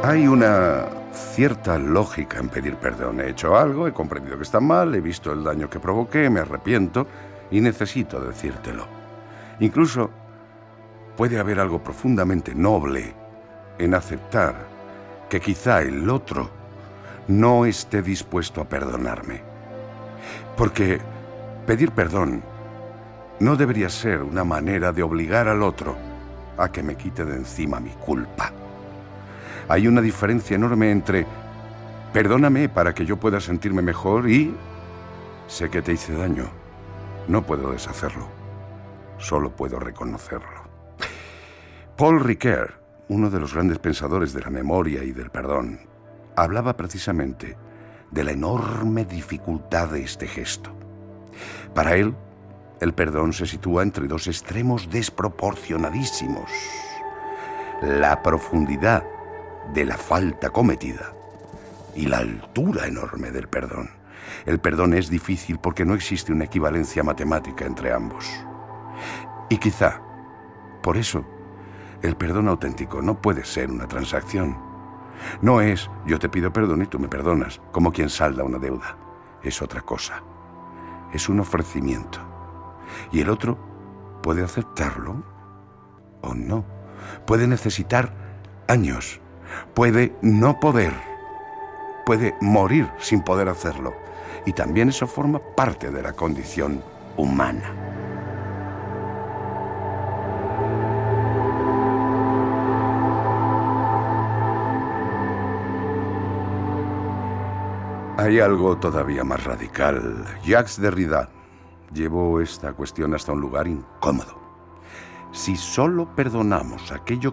Hay una cierta lógica en pedir perdón. He hecho algo, he comprendido que está mal, he visto el daño que provoqué, me arrepiento y necesito decírtelo. Incluso puede haber algo profundamente noble en aceptar que quizá el otro no esté dispuesto a perdonarme. Porque pedir perdón no debería ser una manera de obligar al otro a que me quite de encima mi culpa. Hay una diferencia enorme entre perdóname para que yo pueda sentirme mejor y sé que te hice daño. No puedo deshacerlo. Solo puedo reconocerlo. Paul Ricoeur, uno de los grandes pensadores de la memoria y del perdón, hablaba precisamente de la enorme dificultad de este gesto. Para él, el perdón se sitúa entre dos extremos desproporcionadísimos: la profundidad de la falta cometida y la altura enorme del perdón. El perdón es difícil porque no existe una equivalencia matemática entre ambos. Y quizá, por eso, el perdón auténtico no puede ser una transacción. No es yo te pido perdón y tú me perdonas, como quien salda una deuda. Es otra cosa. Es un ofrecimiento. Y el otro puede aceptarlo o no. Puede necesitar años. Puede no poder. Puede morir sin poder hacerlo. Y también eso forma parte de la condición humana. Hay algo todavía más radical. Jacques Derrida llevó esta cuestión hasta un lugar incómodo. Si solo perdonamos aquello